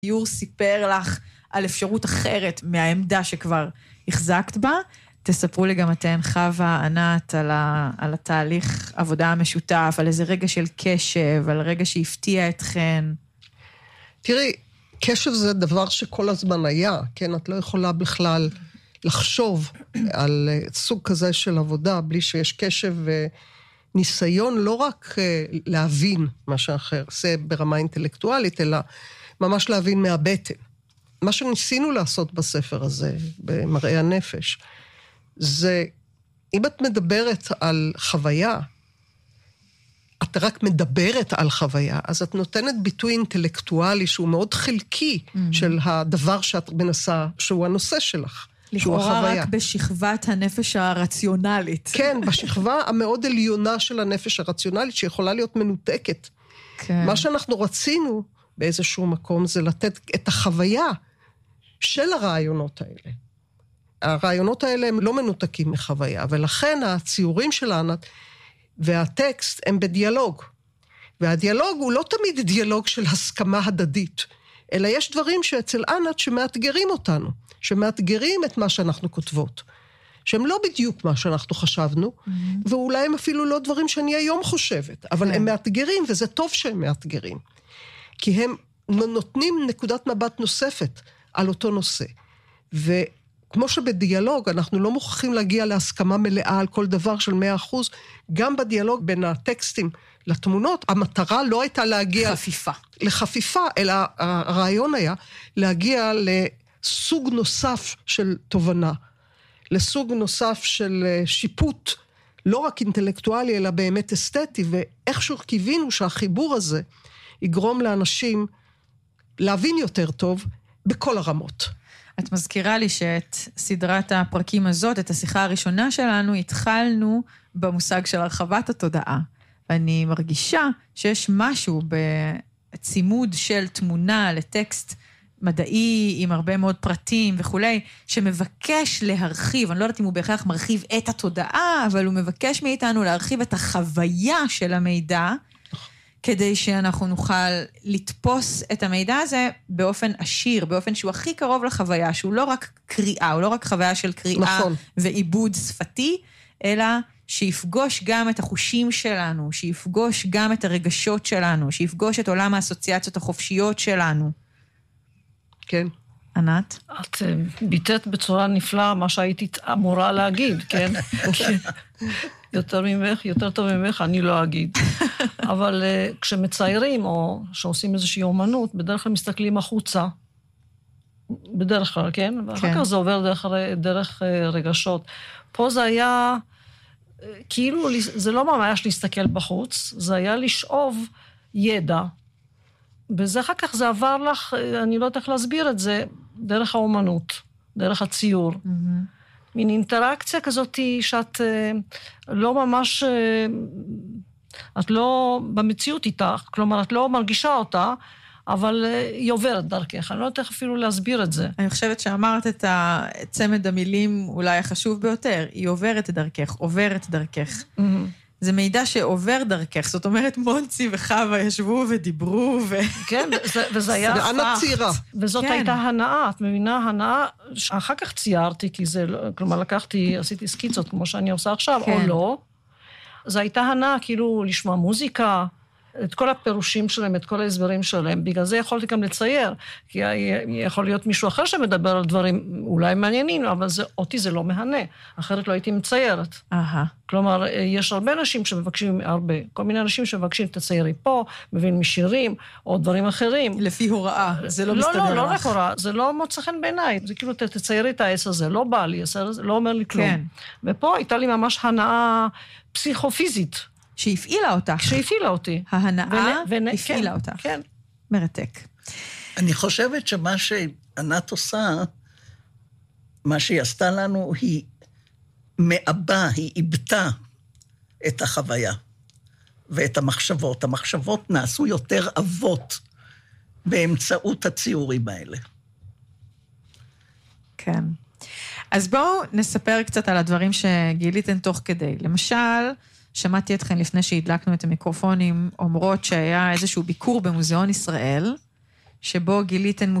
יור סיפר לך על אפשרות אחרת מהעמדה שכבר החזקת בה. תספרו לי גם אתן, חווה, ענת, על התהליך עבודה המשותף, על איזה רגע של קשב, על רגע שהפתיע אתכן. תראי, קשב זה דבר שכל הזמן היה, כן? את לא יכולה בכלל לחשוב על סוג כזה של עבודה, בלי שיש קשב וניסיון לא רק להבין מה שאחר, זה ברמה אינטלקטואלית, אלא ממש להבין מהבטן. מה שניסינו לעשות בספר הזה, במראה הנפש, זה, אם את מדברת על חוויה, את רק מדברת על חוויה, אז את נותנת ביטוי אינטלקטואלי שהוא מאוד חלקי של הדבר שאת מנסה, שהוא הנושא שלך, שהוא החוויה. לכאורה רק בשכבת הנפש הרציונלית. כן, בשכבה המאוד עליונה של הנפש הרציונלית, שיכולה להיות מנותקת. כן. מה שאנחנו רצינו באיזשהו מקום, זה לתת את החוויה של הרעיונות האלה. הרעיונות האלה הם לא מנותקים מחוויה, ולכן הציורים של ענת והטקסט הם בדיאלוג. והדיאלוג הוא לא תמיד דיאלוג של הסכמה הדדית, אלא יש דברים שאצל ענת שמאתגרים אותנו, שמאתגרים את מה שאנחנו כותבות, שהם לא בדיוק מה שאנחנו חשבנו, ואולי הם אפילו לא דברים שאני היום חושבת, אבל הם מאתגרים, וזה טוב שהם מאתגרים. כי הם נותנים נקודת מבט נוספת על אותו נושא. וכמו שבדיאלוג אנחנו לא מוכרחים להגיע להסכמה מלאה על כל דבר של 100%, גם בדיאלוג בין הטקסטים לתמונות, המטרה לא הייתה להגיע לחפיפה, אלא הרעיון היה להגיע לסוג נוסף של תובנה, לסוג נוסף של שיפוט, לא רק אינטלקטואלי, אלא באמת אסתטי, ואיכשהו קיווינו שהחיבור הזה יגרום לאנשים להבין יותר טוב בכל הרמות. את מזכירה לי שאת סדרת הפרקים הזאת, את השיחה הראשונה שלנו, התחלנו במושג של הרחבת התודעה. ואני מרגישה שיש משהו בצימוד של תמונה לטקסט מדעי, עם הרבה מאוד פרטים וכולי, שמבקש להרחיב, אני לא יודעת אם הוא בהכרח מרחיב את התודעה, אבל הוא מבקש מאיתנו להרחיב את החוויה של המידע, כדי שאנחנו נוכל לתפוס את המידע הזה באופן עשיר, באופן שהוא הכי קרוב לחוויה, שהוא לא רק קריאה, הוא לא רק חוויה של קריאה ועיבוד שפתי, אלא שיפגוש גם את החושים שלנו, שיפגוש גם את הרגשות שלנו, שיפגוש את עולם האסוציאציות החופשיות שלנו. כן. ענת? את ביטאת בצורה נפלאה מה שהייתי אמורה להגיד, כן? יותר ממך, יותר טוב ממך, אני לא אגיד. אבל כשמציירים או שעושים איזושהי אומנות, בדרך כלל מסתכלים החוצה, בדרך כלל, כן? ואחר כך זה עובר דרך רגשות. פה זה היה, כאילו, זה לא ממש להסתכל בחוץ, זה היה לשאוב ידע, וזה אחר כך זה עבר לך, אני לא יודעת איך להסביר את זה, דרך האומנות, דרך הציור. מין אינטראקציה כזאת שאת לא ממש, את לא במציאות איתך, כלומר, את לא מרגישה אותה, אבל היא עוברת דרכך. אני לא יודעת איך אפילו להסביר את זה. אני חושבת שאמרת את צמד המילים אולי החשוב ביותר. היא עוברת דרכך, עוברת דרכך. זה מידע שעובר דרכך, זאת אומרת מונצי וחווה ישבו ודיברו כן, וזה היה ענת צעירה. וזאת הייתה הנאה, את מבינה, הנאה, אחר כך ציירתי, כי זה, כלומר עשיתי סקיצות כמו שאני עושה עכשיו, או לא. זו הייתה הנאה, כאילו לשמוע מוזיקה, את כל הפירושים שלהם, את כל ההסברים שלהם, בגלל זה יכולתי גם לצייר, כי יכול להיות מישהו אחר שמדבר על דברים אולי מעניינים, אבל אותי זה לא מהנה, אחרת לא הייתי מציירת. כלומר, יש הרבה אנשים שמבקשים, כל מיני אנשים שמבקשים תציירי פה, מבין משירים, או דברים אחרים. לפי הוראה, זה לא מסתדר לך. לא רק הוראה, זה לא מוצא חן בעיניי, זה כאילו תציירי את העץ הזה, לא בא לי, זה לא אומר לי כלום. ופה הייתה לי ממש הנאה פסיכופיזית, שהפעילה אותה. שהפעילה אותי. ההנאה הפעילה אותה. כן. מרתק. אני חושבת שמה שענת עושה, מה שהיא עשתה לנו, היא מעבה, היא איבדה את החוויה ואת המחשבות. המחשבות נעשו יותר אבות באמצעות הציורים האלה. כן. אז בואו נספר קצת על הדברים שגיליתן תוך כדי. למשל, שמעתי אתכן לפני שהדלקנו את המיקרופונים, אומרות שהיה איזשהו ביקור במוזיאון ישראל, שבו גיליתן